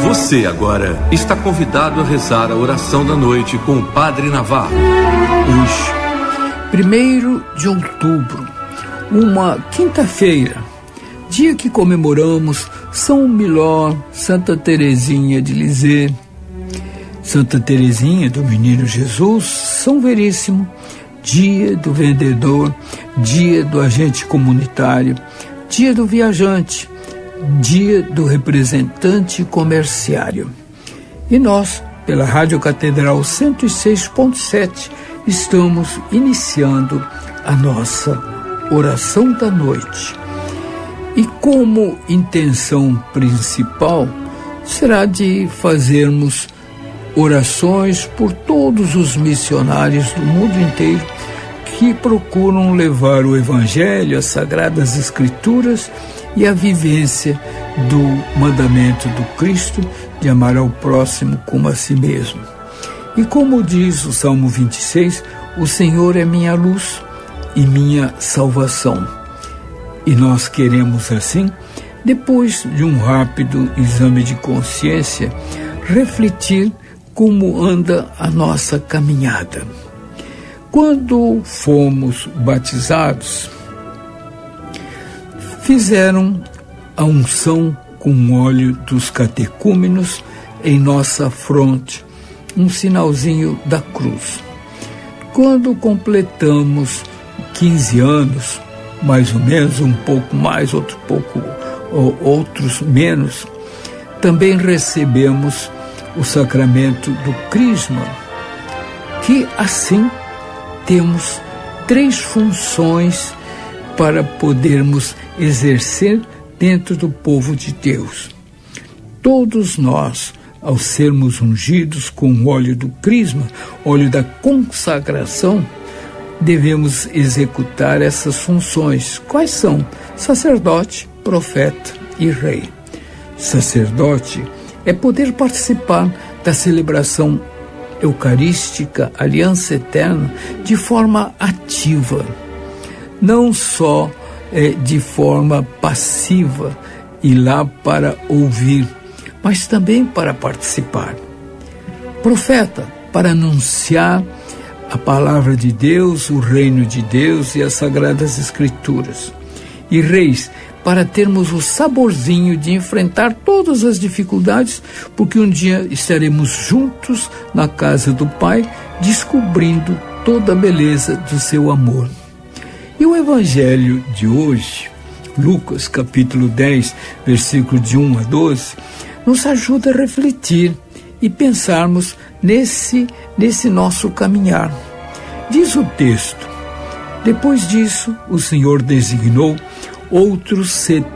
Você agora está convidado a rezar a oração da noite com o Padre Navarro. Hoje, 1º de outubro, uma quinta-feira, dia que comemoramos São Miló, Santa Teresinha de Lisieux, Santa Teresinha do Menino Jesus, São Veríssimo, dia do vendedor, dia do agente comunitário, dia do viajante, dia do representante comerciário. E nós, pela Rádio Catedral 106.7, estamos iniciando a nossa oração da noite. E como intenção principal será de fazermos orações por todos os missionários do mundo inteiro que procuram levar o Evangelho, as Sagradas Escrituras e a vivência do mandamento do Cristo de amar ao próximo como a si mesmo. E como diz o Salmo 26, o Senhor é minha luz e minha salvação. E nós queremos assim, depois de um rápido exame de consciência, refletir como anda a nossa caminhada. Quando fomos batizados, fizeram a unção com óleo dos catecúmenos em nossa fronte, um sinalzinho da cruz. Quando completamos 15 anos, mais ou menos, um pouco mais, outros menos, também recebemos o sacramento do Crisma, que assim temos 3 funções para podermos exercer dentro do povo de Deus. Todos nós, ao sermos ungidos com o óleo do Crisma, óleo da consagração, devemos executar essas funções. Quais são? Sacerdote, profeta e rei. Sacerdote é poder participar da celebração eucarística, aliança eterna, de forma ativa. Não só de forma passiva, ir lá para ouvir, mas também para participar. Profeta, para anunciar a palavra de Deus, o reino de Deus e as Sagradas Escrituras. E reis, para termos o saborzinho de enfrentar todas as dificuldades, porque um dia estaremos juntos na casa do Pai, descobrindo toda a beleza do seu amor. E o Evangelho de hoje, Lucas capítulo 10, versículo de 1 a 12, nos ajuda a refletir e pensarmos nesse nosso caminhar. Diz o texto: depois disso, o Senhor designou outros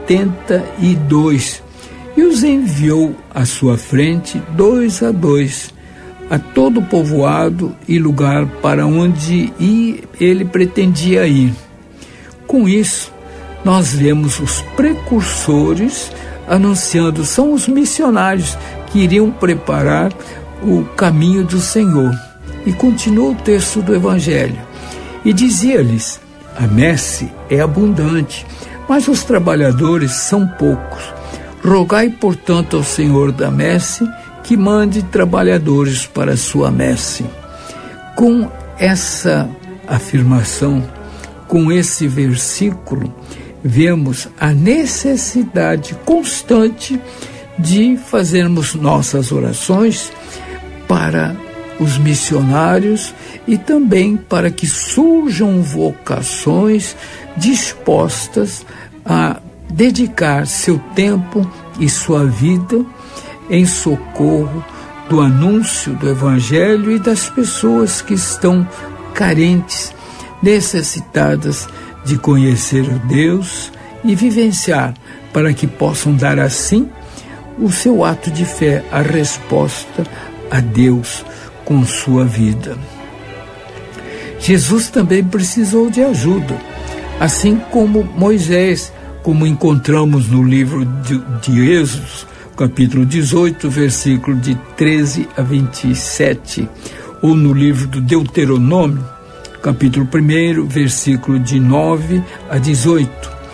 72 e os enviou à sua frente, 2 a 2, a todo povoado e lugar para onde ele pretendia ir. Com isso, nós vemos os precursores anunciando, são os missionários que iriam preparar o caminho do Senhor. E continua o texto do Evangelho. E dizia-lhes: a messe é abundante, mas os trabalhadores são poucos. Rogai, portanto, ao Senhor da messe que mande trabalhadores para a sua messe. Com essa afirmação, com esse versículo, vemos a necessidade constante de fazermos nossas orações para os missionários e também para que surjam vocações dispostas a dedicar seu tempo e sua vida em socorro do anúncio do Evangelho e das pessoas que estão carentes, necessitadas de conhecer o Deus e vivenciar, para que possam dar assim o seu ato de fé, a resposta a Deus com sua vida. Jesus também precisou de ajuda, assim como Moisés, como encontramos no livro de Êxodo, capítulo 18, versículo de 13 a 27, ou no livro do Deuteronômio, capítulo 1, versículo de 9 a 18.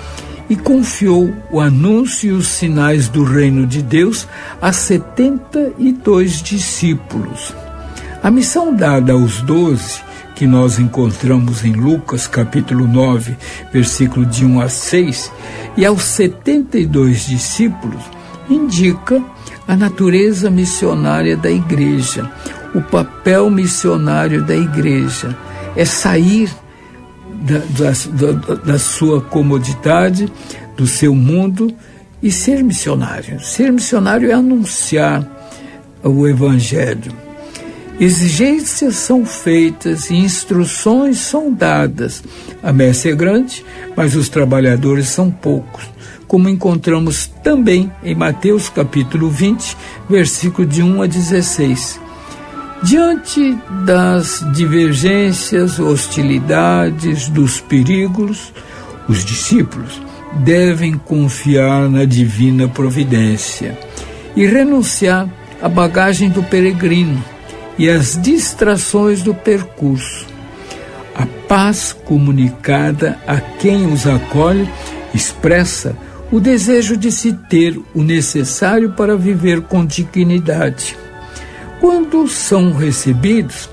e confiou o anúncio e os sinais do reino de Deus a 72 discípulos. A missão dada aos 12, que nós encontramos em Lucas capítulo 9, versículo de 1 a 6, e aos 72 discípulos, indica a natureza missionária da igreja, o papel missionário da igreja. É sair da sua comodidade, do seu mundo, e ser missionário. Ser missionário é anunciar o evangelho. Exigências são feitas e instruções são dadas. A messe é grande, mas os trabalhadores são poucos, como encontramos também em Mateus capítulo 20, versículo de 1 a 16. Diante das divergências, hostilidades, dos perigos, os discípulos devem confiar na divina providência e renunciar à bagagem do peregrino e às distrações do percurso. A paz comunicada a quem os acolhe expressa o desejo de se ter o necessário para viver com dignidade. Quando são recebidos,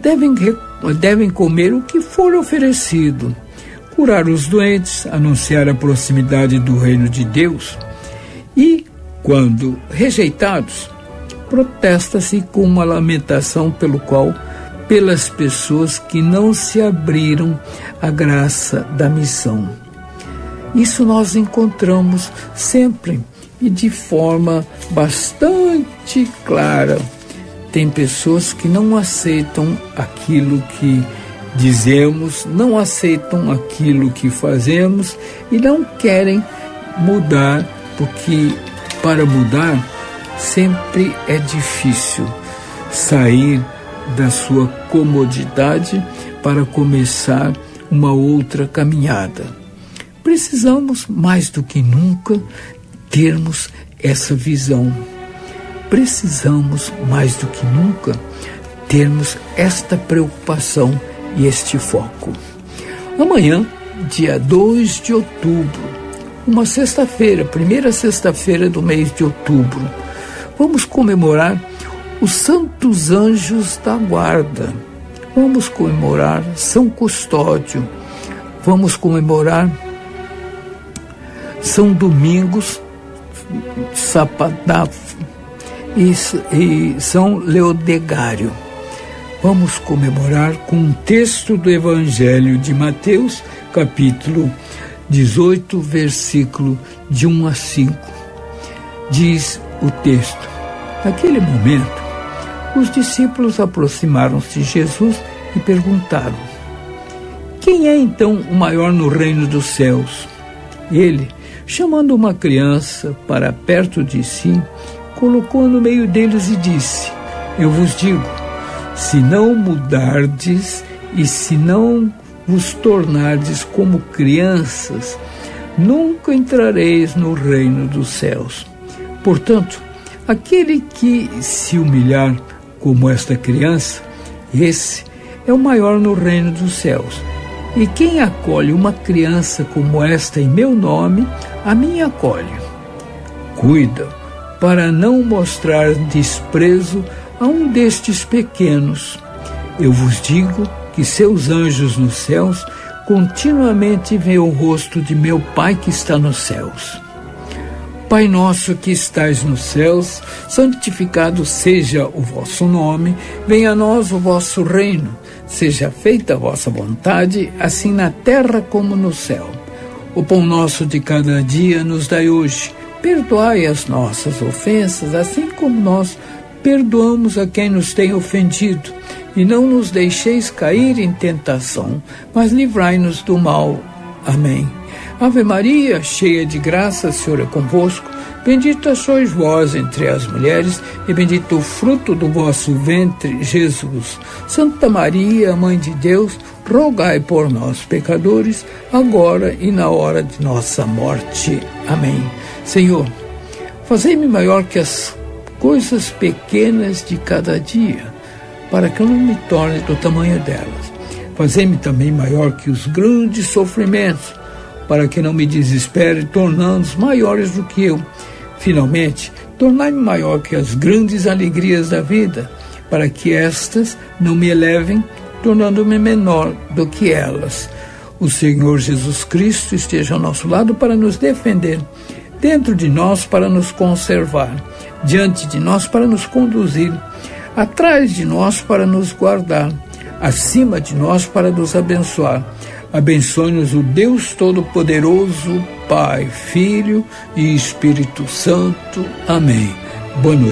devem comer o que for oferecido, curar os doentes, anunciar a proximidade do reino de Deus e, quando rejeitados, protesta-se com uma lamentação pelas pessoas que não se abriram à graça da missão. Isso nós encontramos sempre e de forma bastante clara. Tem pessoas que não aceitam aquilo que dizemos, não aceitam aquilo que fazemos e não querem mudar, porque para mudar sempre é difícil sair da sua comodidade para começar uma outra caminhada. Precisamos, mais do que nunca, termos essa visão. Precisamos, mais do que nunca, termos esta preocupação e este foco. Amanhã, dia 2 de outubro, uma sexta-feira, primeira sexta-feira do mês de outubro, vamos comemorar os Santos Anjos da Guarda. Vamos comemorar São Custódio. Vamos comemorar São Domingos, Sapadafo e São Leodegário. Vamos comemorar com um texto do Evangelho de Mateus, capítulo 18, versículo de 1 a 5. Diz o texto: naquele momento, os discípulos aproximaram-se de Jesus e perguntaram: quem é então o maior no reino dos céus? Ele, chamando uma criança para perto de si, colocou no meio deles e disse: eu vos digo, se não mudardes e se não vos tornardes como crianças, nunca entrareis no reino dos céus. Portanto, aquele que se humilhar como esta criança, esse é o maior no reino dos céus. E quem acolhe uma criança como esta em meu nome, a mim acolhe. Cuida para não mostrar desprezo a um destes pequenos. Eu vos digo que seus anjos nos céus continuamente veem o rosto de meu Pai que está nos céus. Pai nosso que estais nos céus, santificado seja o vosso nome, venha a nós o vosso reino, seja feita a vossa vontade, assim na terra como no céu. O pão nosso de cada dia nos dai hoje. Perdoai as nossas ofensas, assim como nós perdoamos a quem nos tem ofendido. E não nos deixeis cair em tentação, mas livrai-nos do mal. Amém. Ave Maria, cheia de graça, o Senhor é convosco. Bendita sois vós entre as mulheres, e bendito o fruto do vosso ventre, Jesus. Santa Maria, Mãe de Deus, rogai por nós, pecadores, agora e na hora de nossa morte. Amém. Senhor, fazei-me maior que as coisas pequenas de cada dia, para que eu não me torne do tamanho delas. Fazei-me também maior que os grandes sofrimentos, para que não me desespere, tornando-os maiores do que eu. Finalmente, tornai-me maior que as grandes alegrias da vida, para que estas não me elevem, tornando-me menor do que elas. O Senhor Jesus Cristo esteja ao nosso lado para nos defender, dentro de nós para nos conservar, diante de nós para nos conduzir, atrás de nós para nos guardar, acima de nós para nos abençoar. Abençoe-nos o Deus Todo-Poderoso, Pai, Filho e Espírito Santo. Amém. Boa noite.